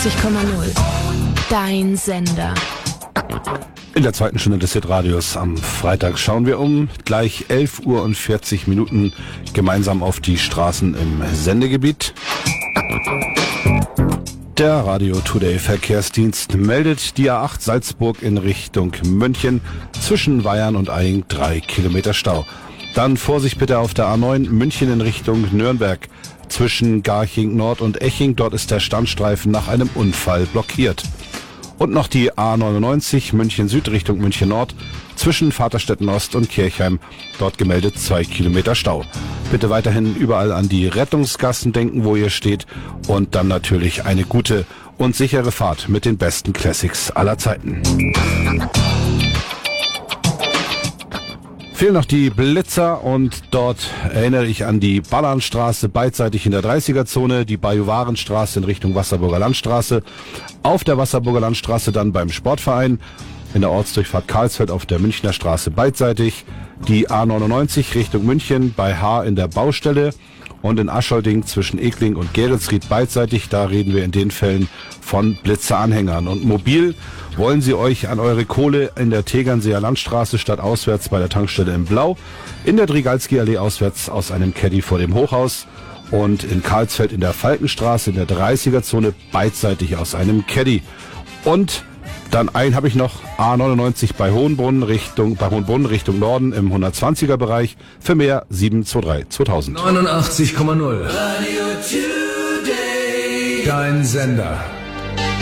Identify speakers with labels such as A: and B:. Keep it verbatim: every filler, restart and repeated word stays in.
A: neunundachtzig Komma null. Dein Sender.
B: In der zweiten Stunde des Hitradios am Freitag schauen wir um gleich elf Uhr und vierzig Minuten gemeinsam auf die Straßen im Sendegebiet. Der Radio Today Verkehrsdienst meldet die A acht Salzburg in Richtung München zwischen Weyern und Eying drei Kilometer Stau. Dann Vorsicht bitte auf der A neun München in Richtung Nürnberg zwischen Garching Nord und Eching. Dort ist der Standstreifen nach einem Unfall blockiert. Und noch die A neunundneunzig München Süd Richtung München Nord zwischen Vaterstetten Ost und Kirchheim. Dort gemeldet zwei Kilometer Stau. Bitte weiterhin überall an die Rettungsgassen denken, wo ihr steht. Und dann natürlich eine gute und sichere Fahrt mit den besten Classics aller Zeiten. Fehlen noch die Blitzer und dort erinnere ich an die Ballernstraße beidseitig in der dreißiger-Zone, die Bajuwarenstraße in Richtung Wasserburger Landstraße, auf der Wasserburger Landstraße dann beim Sportverein, in der Ortsdurchfahrt Karlsfeld auf der Münchner Straße beidseitig, die A neunundneunzig Richtung München bei H in der Baustelle und in Aschholding zwischen Egling und Geretsried beidseitig. Da reden wir in den Fällen von Blitzeranhängern. Und mobil wollen Sie euch an eure Kohle in der Tegernseer Landstraße statt auswärts bei der Tankstelle im Blau, in der Drigalski-Allee auswärts aus einem Caddy vor dem Hochhaus und in Karlsfeld in der Falkenstraße in der dreißiger-Zone beidseitig aus einem Caddy. Und dann ein habe ich noch, A neunundneunzig bei Hohenbrunn Richtung, bei Hohenbrunn Richtung Norden im hundertzwanziger Bereich für mehr sieben zwei drei zweitausend.
C: neunundachtzig Komma null. Radio Today. Dein Sender.